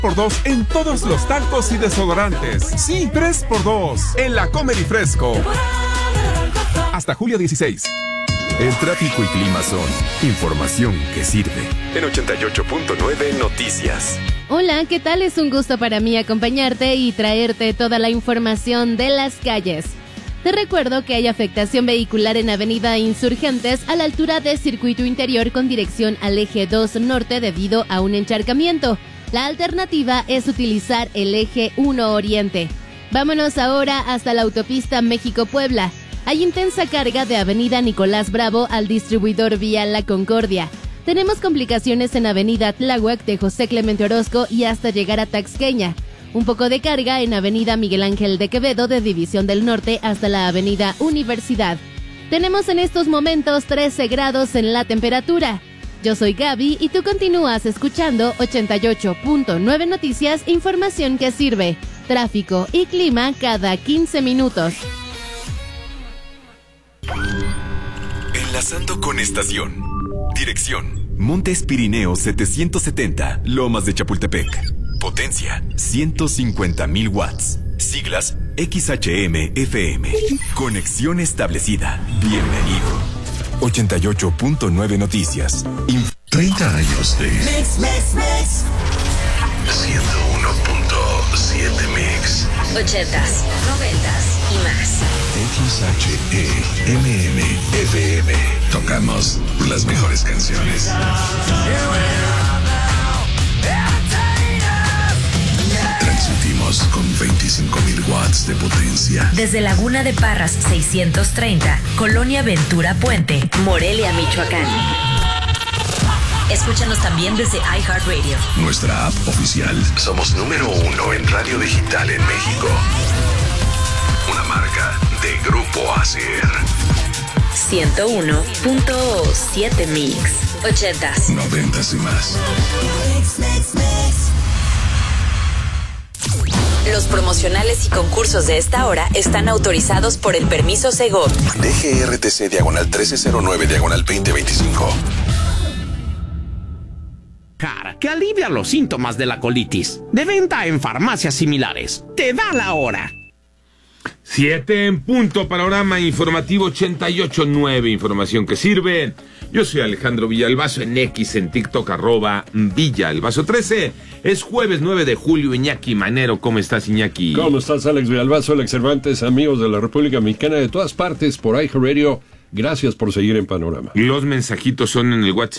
3x2 en todos los tacos y desodorantes. Sí, 3x2 en la Comer y Fresco. Hasta julio 16. El tráfico y clima son información que sirve. En 88.9 Noticias. Hola, ¿qué tal? Es un gusto para mí acompañarte y traerte toda la información de las calles. Te recuerdo que hay afectación vehicular en Avenida Insurgentes a la altura de Circuito Interior con dirección al Eje 2 Norte debido a un encharcamiento. La alternativa es utilizar el Eje 1 Oriente. Vámonos ahora hasta la autopista México-Puebla. Hay intensa carga de Avenida Nicolás Bravo al distribuidor vial La Concordia. Tenemos complicaciones en Avenida Tláhuac de José Clemente Orozco y hasta llegar a Taxqueña. Un poco de carga en Avenida Miguel Ángel de Quevedo de División del Norte hasta la Avenida Universidad. Tenemos en estos momentos 13 grados en la temperatura. Yo soy Gaby y tú continúas escuchando 88.9 Noticias, información que sirve. Tráfico y clima cada 15 minutos. Enlazando con estación. Dirección: Montes Pirineos 770, Lomas de Chapultepec. Potencia: 150,000 watts. Siglas: XHM-FM. Conexión establecida. Bienvenido. 88.9 Noticias. 30 años de Mix. 101.7 Mix. 80s, 90s y más. XHEMM-FM. Tocamos las mejores canciones. Transmitimos con 25,000 watts de potencia. Desde Laguna de Parras 630, Colonia Ventura Puente, Morelia, Michoacán. Escúchanos también desde iHeartRadio. Nuestra app oficial. Somos número 1 en radio digital en México. Una marca de Grupo ASER. 101.7 Mix. 80s, 90s y más. Los promocionales y concursos de esta hora están autorizados por el permiso Segov. DGRTC /1309/2025. Que alivia los síntomas de la colitis. De venta en farmacias similares. Te da la hora. 7 en punto, panorama informativo 88.9, información que sirve. Yo soy Alejandro Villalbazo en X, en TikTok, @Villalbazo13. Es jueves 9 de julio, Iñaki Manero. ¿Cómo estás, Iñaki? ¿Cómo estás, Alex Villalbazo, Alex Cervantes, amigos de la República Mexicana de todas partes, por iHeartRadio? Gracias por seguir en Panorama. Los mensajitos son en el WhatsApp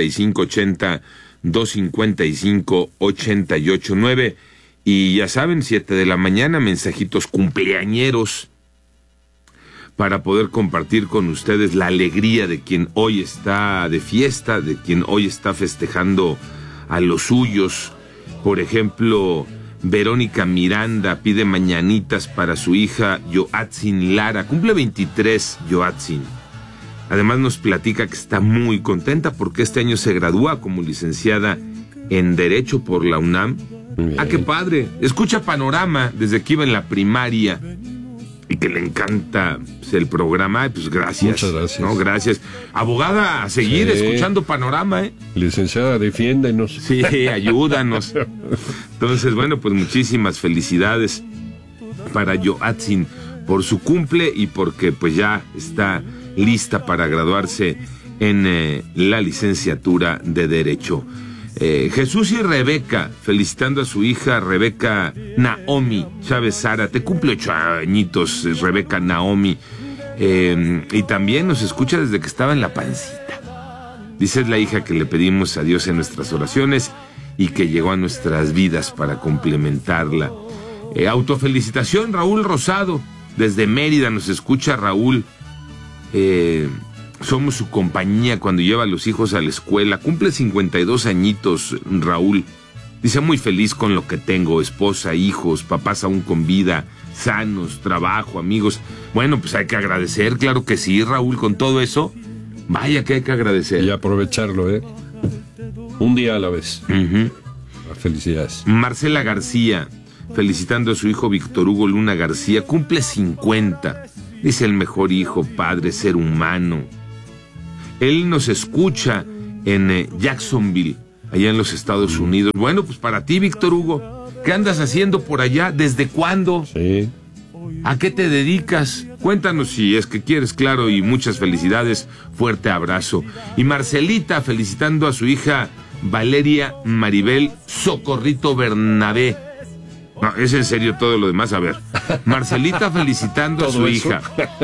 5580-255-889. Y ya saben, 7 de la mañana, mensajitos cumpleañeros para poder compartir con ustedes la alegría de quien hoy está de fiesta, de quien hoy está festejando a los suyos. Por ejemplo, Verónica Miranda pide mañanitas para su hija Yoatzin Lara. Cumple 23, Yoatzin. Además nos platica que está muy contenta porque este año se gradúa como licenciada en Derecho por la UNAM. Ah, qué padre. Escucha Panorama desde que iba en la primaria y que le encanta el programa. Pues gracias. Muchas gracias. No, gracias. Abogada, a seguir escuchando Panorama, Licenciada, defiéndenos. Sí, ayúdanos. Entonces, bueno, pues muchísimas felicidades para Yoatzin por su cumple y porque pues ya está lista para graduarse en la licenciatura de Derecho. Jesús y Rebeca, felicitando a su hija Rebeca Naomi Chávez Sara. Te cumple 8 añitos, Rebeca Naomi. Y también nos escucha desde que estaba en la pancita. Dice, es la hija que le pedimos a Dios en nuestras oraciones y que llegó a nuestras vidas para complementarla. Autofelicitación, Raúl Rosado. Desde Mérida nos escucha Raúl. Somos su compañía cuando lleva a los hijos a la escuela. Cumple 52 añitos, Raúl. Dice, muy feliz con lo que tengo, esposa, hijos, papás aún con vida, sanos, trabajo, amigos. Bueno, pues hay que agradecer, claro que sí, Raúl, con todo eso. Vaya que hay que agradecer. Y aprovecharlo, un día a la vez. Felicidades. Marcela García, felicitando a su hijo Víctor Hugo Luna García. Cumple 50. Dice, el mejor hijo, padre, ser humano. Él nos escucha en Jacksonville, allá en los Estados Unidos. Bueno, pues para ti, Víctor Hugo, ¿qué andas haciendo por allá? ¿Desde cuándo? Sí. ¿A qué te dedicas? Cuéntanos si es que quieres, claro, y muchas felicidades. Fuerte abrazo. Y Marcelita felicitando a su hija Valeria Maribel Socorrito Bernabé. No, es en serio todo lo demás. A ver, Marcelita felicitando a su hija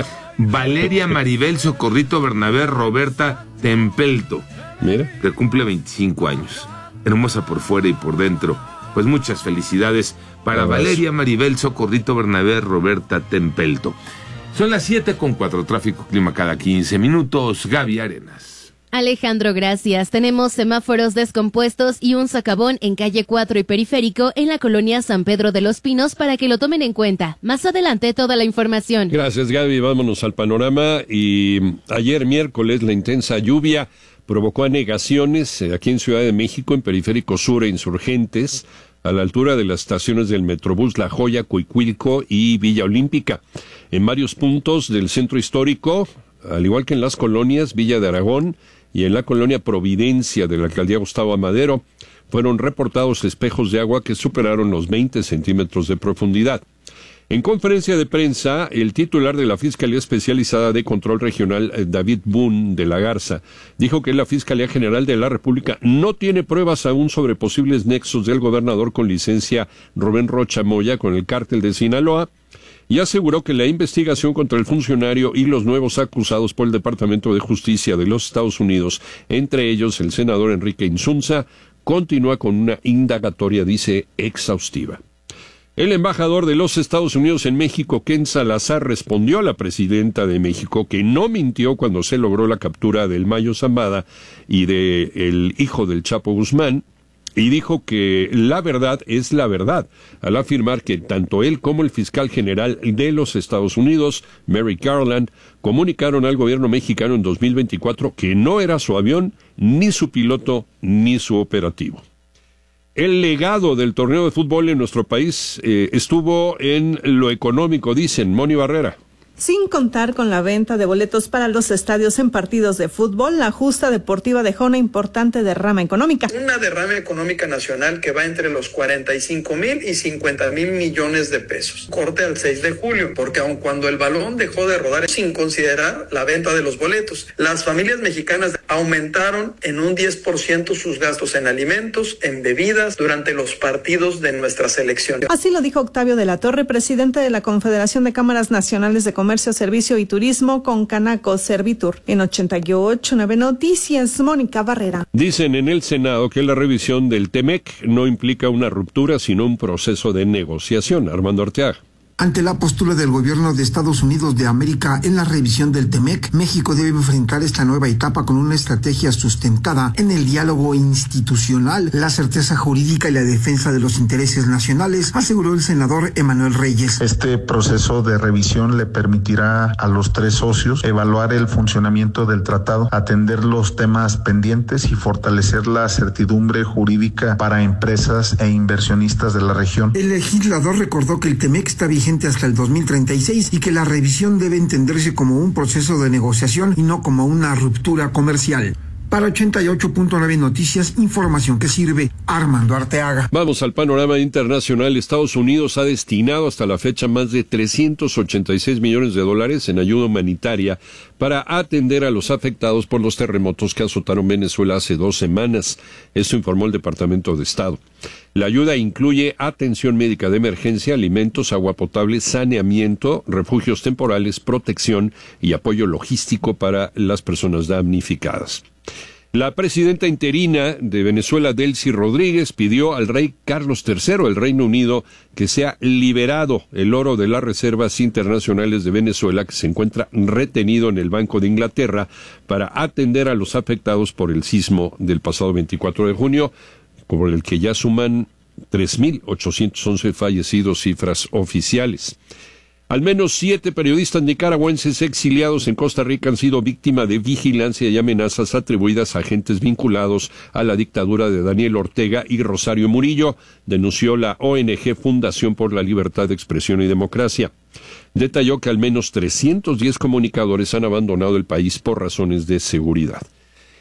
Valeria Maribel Socorrito Bernabé Roberta Tempelto. Mira. Que cumple 25 años. Hermosa por fuera y por dentro. Pues muchas felicidades para Valeria Maribel Socorrito Bernabé Roberta Tempelto. Son las 7:04, tráfico clima cada 15 minutos. Gaby Arenas. Alejandro, gracias. Tenemos semáforos descompuestos y un socavón en calle 4 y Periférico en la colonia San Pedro de los Pinos para que lo tomen en cuenta. Más adelante toda la información. Gracias, Gaby. Vámonos al panorama. Y ayer miércoles la intensa lluvia provocó anegaciones aquí en Ciudad de México, en Periférico Sur e Insurgentes, a la altura de las estaciones del Metrobús La Joya, Cuicuilco y Villa Olímpica. En varios puntos del centro histórico, al igual que en las colonias Villa de Aragón y en la colonia Providencia de la alcaldía Gustavo Amadero, fueron reportados espejos de agua que superaron los 20 centímetros de profundidad. En conferencia de prensa, el titular de la Fiscalía Especializada de Control Regional, David Boone de la Garza, dijo que la Fiscalía General de la República no tiene pruebas aún sobre posibles nexos del gobernador con licencia Rubén Rocha Moya con el cártel de Sinaloa, y aseguró que la investigación contra el funcionario y los nuevos acusados por el Departamento de Justicia de los Estados Unidos, entre ellos el senador Enrique Insunza, continúa con una indagatoria, dice, exhaustiva. El embajador de los Estados Unidos en México, Ken Salazar, respondió a la presidenta de México que no mintió cuando se logró la captura del Mayo Zambada y del hijo del Chapo Guzmán, y dijo que la verdad es la verdad, al afirmar que tanto él como el fiscal general de los Estados Unidos, Merrick Garland, comunicaron al gobierno mexicano en 2024 que no era su avión, ni su piloto, ni su operativo. El legado del torneo de fútbol en nuestro país estuvo en lo económico, dicen. Moni Barrera. Sin contar con la venta de boletos para los estadios en partidos de fútbol, la justa deportiva dejó una importante derrama económica. Una derrama económica nacional que va entre los 45,000 y 50,000 millones de pesos. Corte al 6 de julio, porque aun cuando el balón dejó de rodar sin considerar la venta de los boletos, las familias mexicanas aumentaron en un 10% sus gastos en alimentos, en bebidas, durante los partidos de nuestra selección. Así lo dijo Octavio de la Torre, presidente de la Confederación de Cámaras Nacionales de Comercio, Servicio y Turismo con Canaco Servitur. En 88.9 Noticias, Mónica Barrera. Dicen en el Senado que la revisión del TEMEC no implica una ruptura, sino un proceso de negociación. Armando Arteaga. Ante la postura del gobierno de Estados Unidos de América en la revisión del TEMEC, México debe enfrentar esta nueva etapa con una estrategia sustentada en el diálogo institucional, la certeza jurídica y la defensa de los intereses nacionales, aseguró el senador Emanuel Reyes. Este proceso de revisión le permitirá a los tres socios evaluar el funcionamiento del tratado, atender los temas pendientes y fortalecer la certidumbre jurídica para empresas e inversionistas de la región. El legislador recordó que el TEMEC está vigente hasta el 2036 y que la revisión debe entenderse como un proceso de negociación y no como una ruptura comercial. Para 88.9 Noticias, información que sirve. Armando Arteaga. Vamos al panorama internacional. Estados Unidos ha destinado hasta la fecha más de $386 millones en ayuda humanitaria para atender a los afectados por los terremotos que azotaron Venezuela hace 2 semanas. Esto informó el Departamento de Estado. La ayuda incluye atención médica de emergencia, alimentos, agua potable, saneamiento, refugios temporales, protección y apoyo logístico para las personas damnificadas. La presidenta interina de Venezuela, Delcy Rodríguez, pidió al rey Carlos III del Reino Unido que sea liberado el oro de las reservas internacionales de Venezuela, que se encuentra retenido en el Banco de Inglaterra, para atender a los afectados por el sismo del pasado 24 de junio, por el que ya suman 3.811 fallecidos, cifras oficiales. Al menos 7 periodistas nicaragüenses exiliados en Costa Rica han sido víctimas de vigilancia y amenazas atribuidas a agentes vinculados a la dictadura de Daniel Ortega y Rosario Murillo, denunció la ONG Fundación por la Libertad de Expresión y Democracia. Detalló que al menos 310 comunicadores han abandonado el país por razones de seguridad.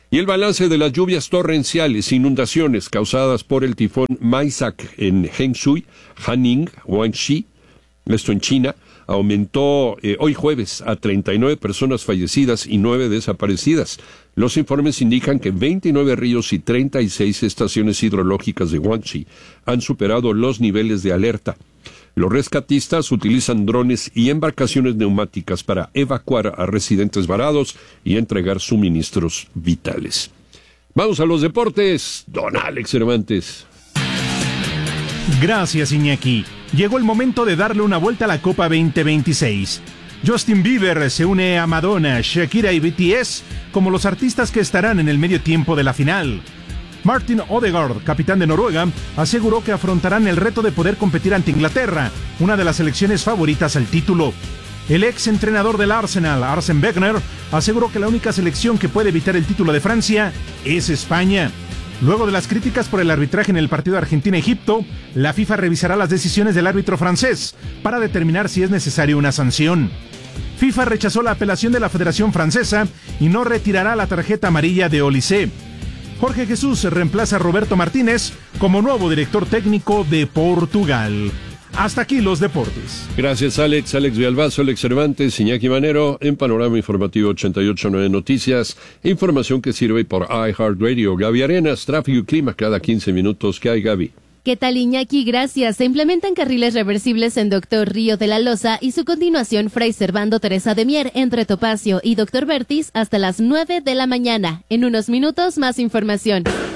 Y el balance de las lluvias torrenciales, inundaciones causadas por el tifón Maisak en Hengshui, Haning, Guangxi, esto en China, aumentó hoy jueves a 39 personas fallecidas y 9 desaparecidas. Los informes indican que 29 ríos y 36 estaciones hidrológicas de Guangxi han superado los niveles de alerta. Los rescatistas utilizan drones y embarcaciones neumáticas para evacuar a residentes varados y entregar suministros vitales. Vamos a los deportes. Don Alex Cervantes. Gracias, Iñaki. Llegó el momento de darle una vuelta a la Copa 2026. Justin Bieber se une a Madonna, Shakira y BTS como los artistas que estarán en el medio tiempo de la final. Martin Odegaard, capitán de Noruega, aseguró que afrontarán el reto de poder competir ante Inglaterra, una de las selecciones favoritas al título. El ex entrenador del Arsenal, Arsène Wenger, aseguró que la única selección que puede evitar el título de Francia es España. Luego de las críticas por el arbitraje en el partido Argentina-Egipto, la FIFA revisará las decisiones del árbitro francés para determinar si es necesaria una sanción. FIFA rechazó la apelación de la Federación Francesa y no retirará la tarjeta amarilla de Olise. Jorge Jesús reemplaza a Roberto Martínez como nuevo director técnico de Portugal. Hasta aquí los deportes. Gracias, Alex. Alex Villalbazo, Alex Cervantes, Iñaki Manero, en Panorama Informativo 88.9 Noticias. Información que sirve por iHeartRadio. Gaby Arenas, tráfico y clima cada 15 minutos. ¿Qué hay, Gaby? ¿Qué tal, Iñaki? Gracias. Se implementan carriles reversibles en Doctor Río de la Loza y su continuación Fray Servando Teresa de Mier entre Topacio y Doctor Vertis hasta las 9 de la mañana. En unos minutos, más información.